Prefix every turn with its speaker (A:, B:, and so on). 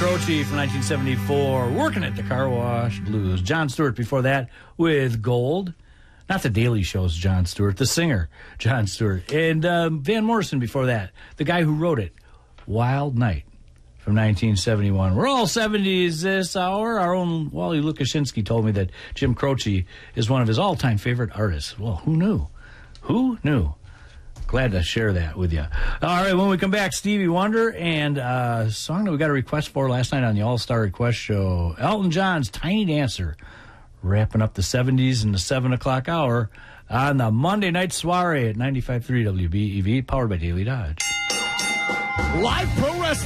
A: Croce from 1974, Working at the Car Wash Blues. Jon Stewart before that with Gold. Not the Daily Show's Jon Stewart, the singer, Jon Stewart. And Van Morrison before that, the guy who wrote it, Wild Night from 1971. We're all 70s this hour. Our own Wally Lukashinsky told me that Jim Croce is one of his all-time favorite artists. Well, who knew? Who knew? Glad to share that with you. All right, when we come back, Stevie Wonder and a song that we got a request for last night on the All-Star Request Show, Elton John's Tiny Dancer, wrapping up the 70s in the 7 o'clock hour on the Monday night soiree at 95.3 WBEV, powered by Daily Dodge.
B: Live Pro Wrestling.